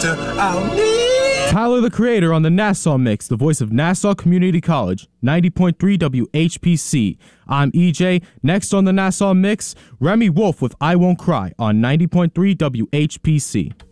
Tyler, the Creator, on the Nassau Mix, the voice of Nassau Community College, 90.3 WHPC. I'm EJ. Next on the Nassau Mix, Remy Wolf with I Won't Cry on 90.3 WHPC.